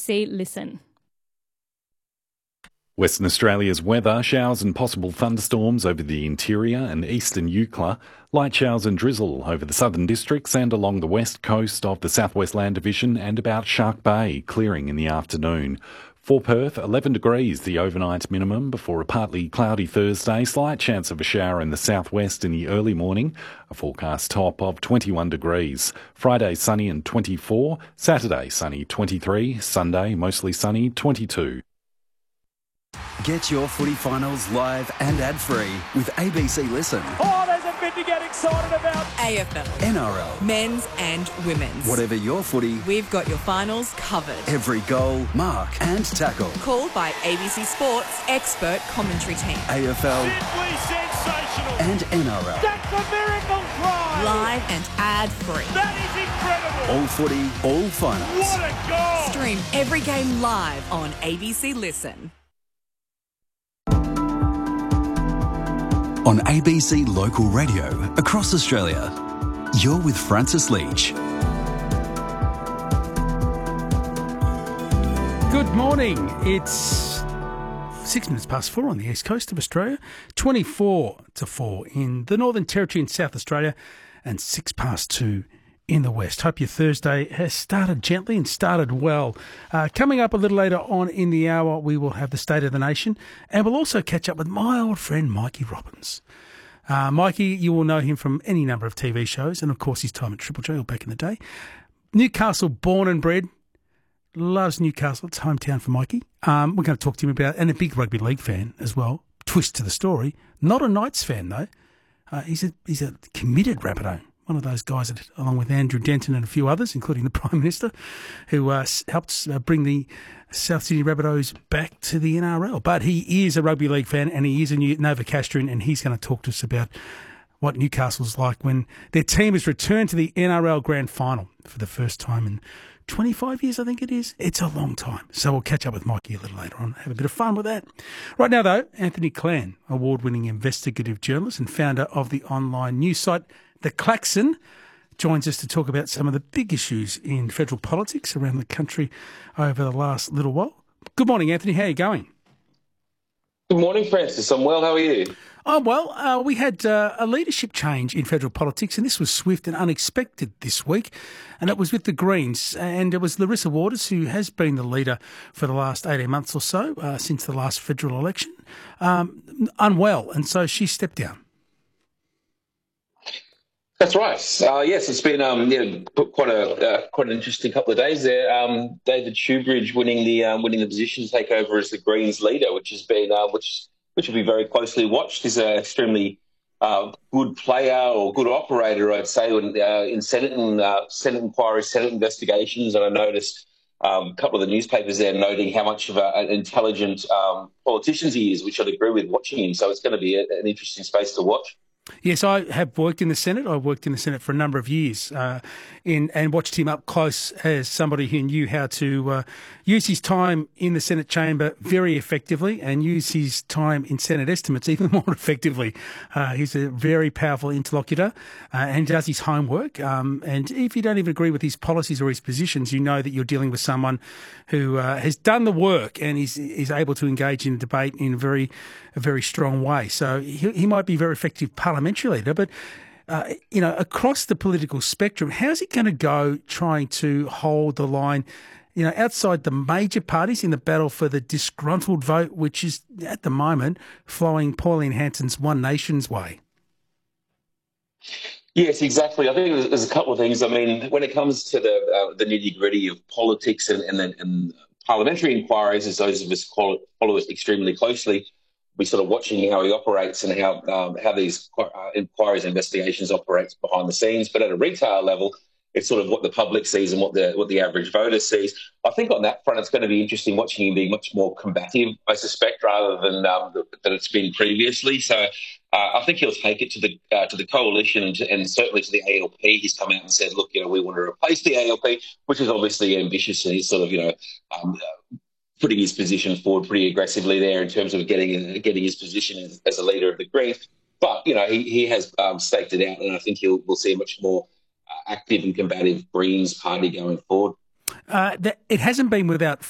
ABC Listen. Western Australia's weather: showers and possible thunderstorms over the interior and eastern Eucla, light showers and drizzle over the southern districts and along the west coast of the Southwest Land Division and about Shark Bay, clearing in the afternoon. For Perth, 11 degrees the overnight minimum before a partly cloudy Thursday, slight chance of a shower in the southwest in the early morning, a forecast top of 21 degrees. Friday sunny and 24, Saturday sunny 23, Sunday mostly sunny 22. Get your footy finals live and ad-free with ABC Listen. Oh, there's a bit to get excited about. AFL, NRL, men's and women's. Whatever your footy, We've got your finals covered. every goal, mark and tackle. Called by ABC Sports expert commentary team. AFL Simply sensational. and NRL. That's a miracle try. Live and ad-free. That is incredible. All footy, all finals. What a goal. Stream every game live on ABC Listen. On ABC Local Radio across Australia, you're with Francis Leach. Good morning. It's 6 minutes past 4 on the east coast of Australia, 24 to 4 in the Northern Territory and South Australia, and 6 past 2 in the west. Hope your Thursday has started gently and started well. Coming up a little later on in the hour, we will have the State of the Nation, and we'll also catch up with my old friend Mikey Robbins. Mikey, you will know him from any number of TV shows, and of course his time at Triple J back in the day. Newcastle born and bred, loves Newcastle. It's hometown for Mikey. We're going to talk to him about, and a big rugby league fan as well. Twist to the story. Not a Knights fan though. He's a committed Rabbitoh. One of those guys that, along with Andrew Denton and a few others, including the Prime Minister, who helped bring the South Sydney Rabbitohs back to the NRL. But he is a rugby league fan and he is a Novocastrian, and he's going to talk to us about what Newcastle's like when their team has returned to the NRL Grand Final for the first time in 25 years, I think it is. It's a long time. So we'll catch up with Mikey a little later on, have a bit of fun with that. Right now, though, Anthony Clan, award-winning investigative journalist and founder of the online news site The Klaxon, joins us to talk about some of the big issues in federal politics around the country over the last little while. Good morning, Anthony. How are you going? Good morning, Francis. I'm well. How are you? Oh, well, we had a leadership change in federal politics, and this was swift and unexpected this week, and it was with the Greens, and it was Larissa Waters, who has been the leader for the last 18 months or so, since the last federal election, unwell, and so she stepped down. That's right. Yes, it's been quite an interesting couple of days there. David Shoebridge winning the position to take over as the Greens leader, which has been which will be very closely watched. He's an extremely good player or good operator, I'd say, in Senate inquiries, Senate investigations. And I noticed a couple of the newspapers there noting how much of an intelligent politician he is, which I'd agree with watching him. So it's going to be an interesting space to watch. Yes, I have worked in the Senate. I worked in the Senate for a number of years and watched him up close as somebody who knew how to use his time in the Senate chamber very effectively and use his time in Senate estimates even more effectively. He's a very powerful interlocutor and does his homework. And if you don't even agree with his policies or his positions, you know that you're dealing with someone who has done the work and is able to engage in debate in a very strong way. So he might be a very effective parliamentary leader, but across the political spectrum, how's he going to go trying to hold the line, outside the major parties in the battle for the disgruntled vote, which is at the moment flowing Pauline Hanson's One Nation's way? Yes, exactly. I think there's a couple of things. I mean, when it comes to the nitty-gritty of politics and parliamentary inquiries, as those of us follow it extremely closely, we're sort of watching how he operates and how these inquiries and investigations operate behind the scenes. But at a retail level, it's sort of what the public sees and what the average voter sees. I think on that front, it's going to be interesting watching him be much more combative, I suspect, rather than that it's been previously. So I think he'll take it to the coalition and certainly to the ALP. He's come out and said, look, we want to replace the ALP, which is obviously ambitious, and he's sort of, putting his position forward pretty aggressively there in terms of getting his position as a leader of the Greens. But, he has staked it out, and I think we'll see a much more active and combative Greens party going forward. It hasn't been without